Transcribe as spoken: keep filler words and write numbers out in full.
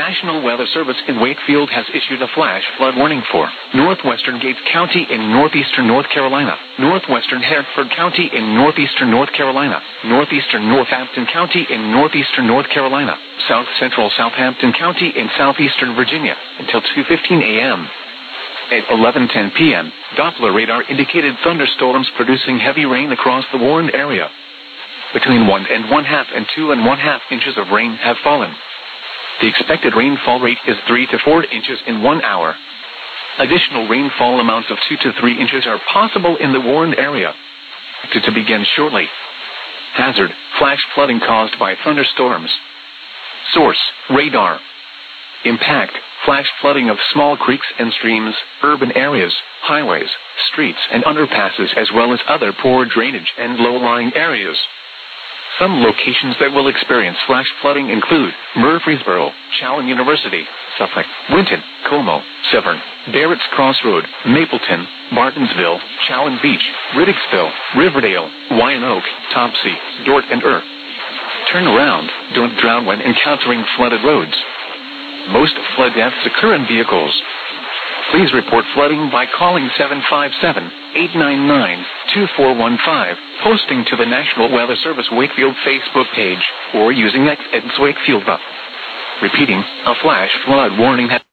National Weather Service in Wakefield has issued a flash flood warning for northwestern Gates County in northeastern North Carolina, northwestern Hertford County in northeastern North Carolina, northeastern Northampton County in northeastern North Carolina, south central Southampton County in southeastern Virginia until two fifteen a.m. At eleven ten p.m., Doppler radar indicated thunderstorms producing heavy rain across the warned area. Between one and one half and two and one half inches of rain have fallen. The expected rainfall rate is three to four inches in one hour. Additional rainfall amounts of two to three inches are possible in the warned area. To, to begin shortly. Hazard, flash flooding caused by thunderstorms. Source, radar. Impact, flash flooding of small creeks and streams, urban areas, highways, streets and underpasses as well as other poor drainage and low-lying areas. Some locations that will experience flash flooding include Murfreesboro, Chowan University, Suffolk, Winton, Como, Severn, Barrett's Crossroad, Mapleton, Martinsville, Chowan Beach, Riddicksville, Riverdale, Wyandotte, Topsy, Dort and Earth. Turn around, don't drown when encountering flooded roads. Most flood deaths occur in vehicles. Please report flooding by calling seven five seven, eight nine nine, two four one five, posting to the National Weather Service Wakefield Facebook page, or using X at Wakefield. Repeating, a flash flood warning has